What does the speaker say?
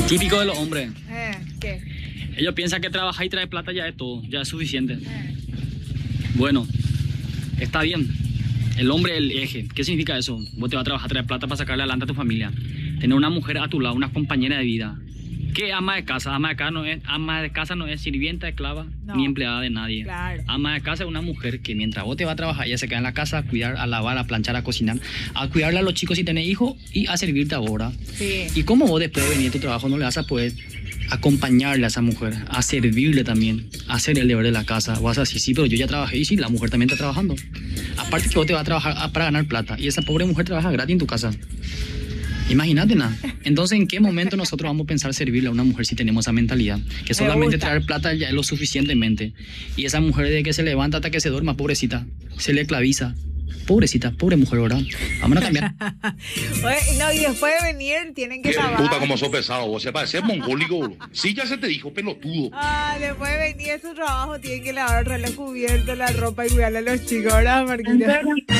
Típico de los hombres. ¿Qué? Ellos piensan que trabajar y traer plata ya es todo, ya es suficiente. Bueno, está bien. El hombre es el eje. ¿Qué significa eso? Vos te vas a trabajar, traer plata para sacarle adelante a tu familia. Tener una mujer a tu lado, una compañera de vida. ¿Qué ama de casa? Ama de casa no es sirvienta, esclava, No. ni empleada de nadie. Claro. Ama de casa es una mujer que mientras vos te vas a trabajar, ella se queda en la casa a cuidar, a lavar, a planchar, a cocinar, a cuidarle a los chicos si tenés hijos y a servirte ahora. Sí. ¿Y cómo vos después de venir de tu trabajo no le vas a poder acompañarle a esa mujer, a servirle también, a hacer el deber de la casa? Vas a decir, sí, pero yo ya trabajé y sí, la mujer también está trabajando. Aparte que vos te vas a trabajar para ganar plata y esa pobre mujer trabaja gratis en tu casa. Imagínate nada. Entonces, ¿en qué momento nosotros vamos a pensar servirle a una mujer si tenemos esa mentalidad? Que solamente traer plata ya es lo suficientemente. Y esa mujer de que se levanta hasta que se duerma, pobrecita, se le claviza. Pobrecita, pobre mujer, ¿verdad? Vamos a cambiar. Oye, no, y después de venir tienen que Qué lavar. puta como sos pesado, vos se parece mongólico, boludo. Sí, ya se te dijo, pelotudo. Después de venir a su trabajo tienen que lavar el reloj cubierto, la ropa y cuidarle a los chicos, ¿verdad, Marquita?